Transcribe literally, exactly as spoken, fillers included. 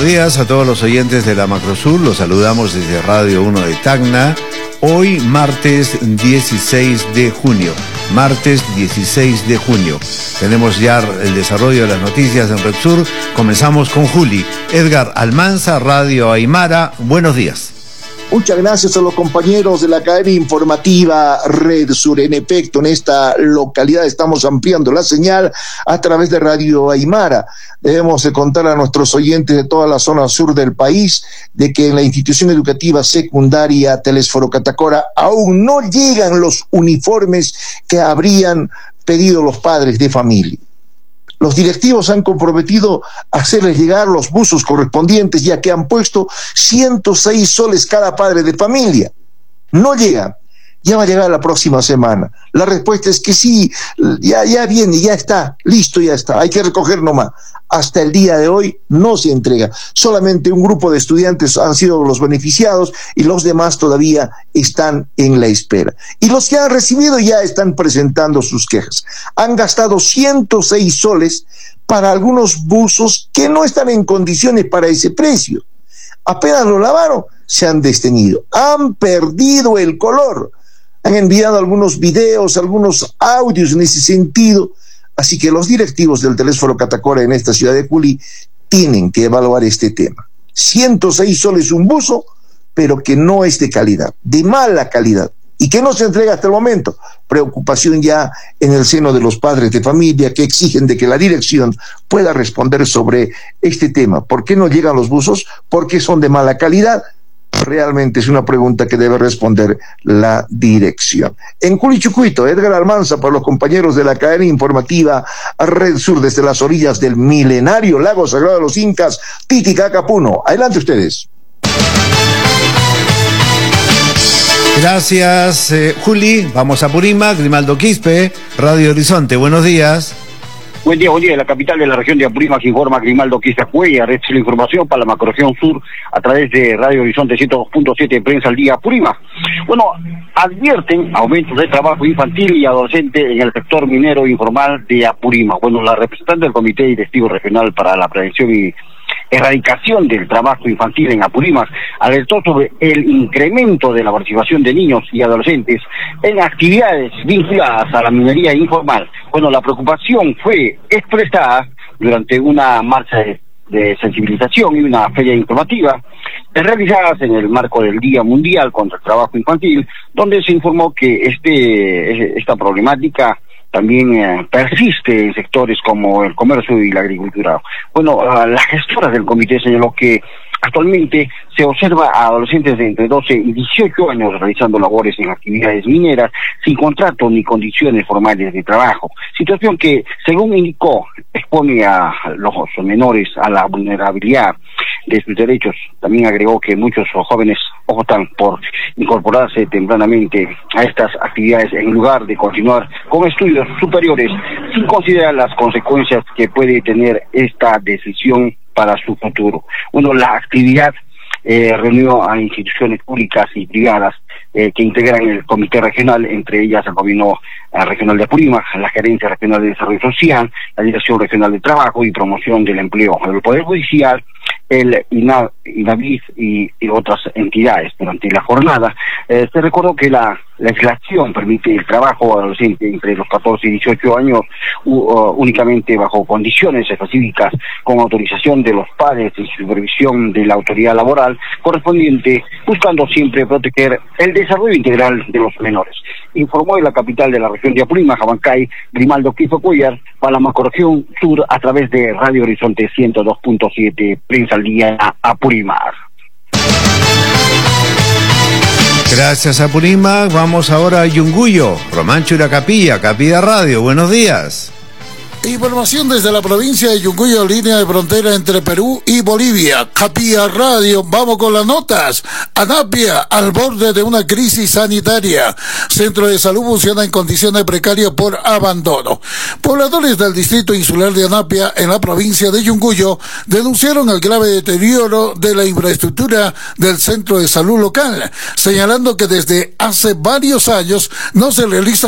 días a todos los oyentes de la Macrosur. Los saludamos desde Radio uno de Tacna. Hoy, martes dieciséis de junio. Martes dieciséis de junio. Tenemos ya el desarrollo de las noticias en Red Sur. Comenzamos con Juli. Edgar Almanza, Radio Aymara. Buenos días. Muchas gracias a los compañeros de la cadena informativa Red Sur. En efecto, en esta localidad estamos ampliando la señal a través de Radio Aymara. Debemos de contar a nuestros oyentes de toda la zona sur del país de que en la institución educativa secundaria Telésforo Catacora aún no llegan los uniformes que habrían pedido los padres de familia. Los directivos han comprometido a hacerles llegar los buzos correspondientes, ya que han puesto ciento seis soles cada padre de familia. No llegan. Ya va a llegar la próxima semana. La respuesta es que sí, ya, ya viene, ya está, listo, ya está. Hay que recoger nomás. Hasta el día de hoy no se entrega. Solamente un grupo de estudiantes han sido los beneficiados y los demás todavía están en la espera. Y los que han recibido ya están presentando sus quejas. Han gastado ciento seis soles para algunos buzos que no están en condiciones para ese precio. Apenas lo lavaron, se han desteñido. Han perdido el color. Han enviado algunos videos, algunos audios en ese sentido. Así que los directivos del Telésforo Catacora en esta ciudad de Juli tienen que evaluar este tema. ciento seis soles un buzo, pero que no es de calidad, de mala calidad, y que no se entrega hasta el momento. Preocupación ya en el seno de los padres de familia que exigen de que la dirección pueda responder sobre este tema. ¿Por qué no llegan los buzos? ¿Por qué son de mala calidad? Realmente es una pregunta que debe responder la dirección. En Culichucuito, Edgar Almanza para los compañeros de la cadena informativa Red Sur desde las orillas del milenario lago sagrado de los Incas, Titicaca, Puno. Adelante ustedes. Gracias, eh, Juli. Vamos a Apurímac, Grimaldo Quispe, Radio Horizonte. Buenos días. Buen día, buen día. De la capital de la región de Apurímac informa Grimaldo Quispe Cuella. Red la información para la macroregión sur a través de Radio Horizonte ciento dos punto siete Prensa al Día Apurímac. Bueno, advierten aumentos de trabajo infantil y adolescente en el sector minero informal de Apurímac. Bueno, la representante del Comité Directivo Regional para la Prevención y Erradicación del Trabajo Infantil en Apurímac alertó sobre el incremento de la participación de niños y adolescentes en actividades vinculadas a la minería informal. Bueno, la preocupación fue expresada durante una marcha de, de sensibilización y una feria informativa realizadas en el marco del Día Mundial contra el Trabajo Infantil, donde se informó que este esta problemática también eh, persiste en sectores como el comercio y la agricultura. Bueno, uh, la gestora del comité señaló que actualmente se observa a adolescentes de entre doce y dieciocho años realizando labores en actividades mineras sin contrato ni condiciones formales de trabajo, situación que, según indicó, expone a los menores a la vulnerabilidad de sus derechos. También agregó que muchos jóvenes optan por incorporarse tempranamente a estas actividades en lugar de continuar con estudios superiores sin considerar las consecuencias que puede tener esta decisión para su futuro. Bueno, la actividad eh, reunió a instituciones públicas y privadas eh, que integran el comité regional, entre ellas el gobierno eh, regional de Apurímac, la gerencia regional de desarrollo social, la dirección regional de trabajo y promoción del empleo, el poder judicial, el INAVIF y, y otras entidades. Durante la jornada eh, se recordó que la legislación permite el trabajo adolescente entre los catorce y dieciocho años u, uh, únicamente bajo condiciones específicas con autorización de los padres y supervisión de la autoridad laboral correspondiente, buscando siempre proteger el desarrollo integral de los menores. Informó de la capital de la región de Apurímac, Abancay, Grimaldo Quispe Cuellar, para la macroregión sur a través de Radio Horizonte ciento dos punto siete Prensa al Día Apurímac. Gracias, Apurímac. Vamos ahora a Yunguyo, Román Churacapilla, Capilla Radio. Buenos días. Información desde la provincia de Yunguyo, línea de frontera entre Perú y Bolivia. Capilla Radio, vamos con las notas. Anapia, al borde de una crisis sanitaria. Centro de salud funciona en condiciones precarias por abandono. Pobladores del distrito insular de Anapia, en la provincia de Yunguyo, denunciaron el grave deterioro de la infraestructura del centro de salud local, señalando que desde hace varios años no se realiza